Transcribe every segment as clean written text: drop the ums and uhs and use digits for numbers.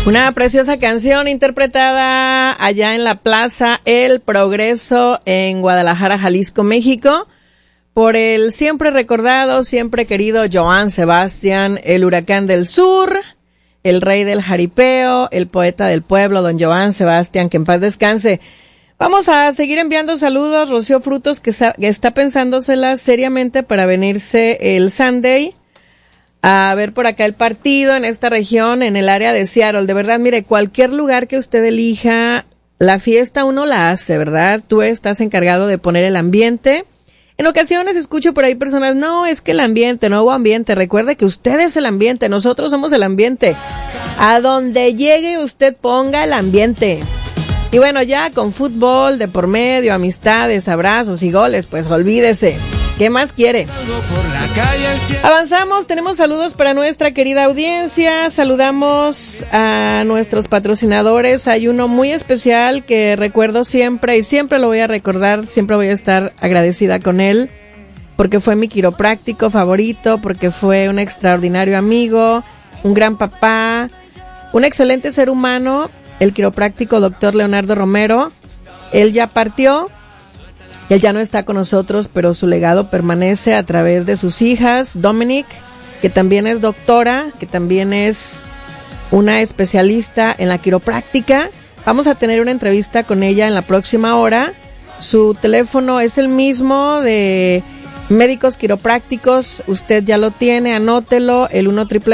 Una preciosa canción interpretada allá en la Plaza El Progreso en Guadalajara, Jalisco, México, por el siempre recordado, siempre querido Joan Sebastián, el huracán del sur, el rey del jaripeo, el poeta del pueblo, don Joan Sebastián, que en paz descanse. Vamos a seguir enviando saludos. Rocío Frutos, que está pensándosela seriamente para venirse el Sunday a ver por acá el partido en esta región, en el área de Seattle. De verdad, mire, cualquier lugar que usted elija, la fiesta uno la hace, ¿verdad? Tú estás encargado de poner el ambiente. En ocasiones escucho por ahí personas, no, es que el ambiente, nuevo ambiente. Recuerde que usted es el ambiente, nosotros somos el ambiente. A donde llegue usted ponga el ambiente. Y bueno, ya con fútbol de por medio, amistades, abrazos y goles, pues olvídese. ¿Qué más quiere? Avanzamos, tenemos saludos para nuestra querida audiencia, saludamos a nuestros patrocinadores. Hay uno muy especial que recuerdo siempre y siempre lo voy a recordar, siempre voy a estar agradecida con él, porque fue mi quiropráctico favorito, porque fue un extraordinario amigo, un gran papá, un excelente ser humano, el quiropráctico doctor Leonardo Romero. Él ya partió. Él ya no está con nosotros, pero su legado permanece a través de sus hijas, Dominic, que también es doctora, que también es una especialista en la quiropráctica. Vamos a tener una entrevista con ella en la próxima hora. Su teléfono es el mismo de médicos quiroprácticos, usted ya lo tiene, anótelo, el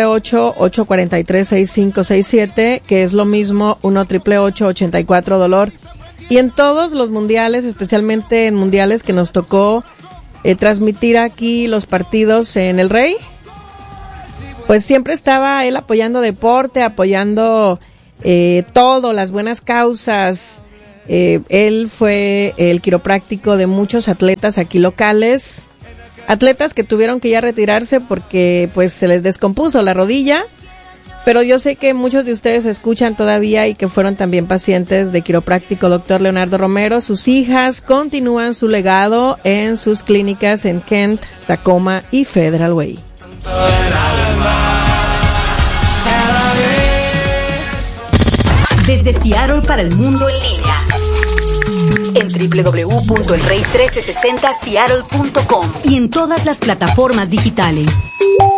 1-888-843-6567, que es lo mismo, 1-888-84-DOLOR. Y en todos los mundiales, especialmente en mundiales que nos tocó transmitir aquí los partidos en El Rey, pues siempre estaba él apoyando deporte, apoyando todo, las buenas causas. Él fue el quiropráctico de muchos atletas aquí locales, atletas que tuvieron que ya retirarse porque pues se les descompuso la rodilla. Pero yo sé que muchos de ustedes escuchan todavía y que fueron también pacientes de quiropráctico doctor Leonardo Romero. Sus hijas continúan su legado en sus clínicas en Kent, Tacoma y Federal Way. Desde Seattle para el mundo en línea, en www.elrey1360seattle.com y en todas las plataformas digitales.